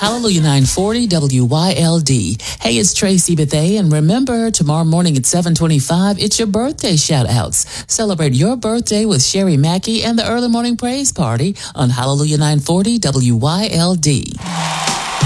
Hallelujah 940 WYLD. Hey, it's Tracy Bethea, and remember, tomorrow morning at 7:25, it's your birthday shout-outs. Celebrate your birthday with Sherry Mackey and the Early Morning Praise Party on Hallelujah 940 WYLD.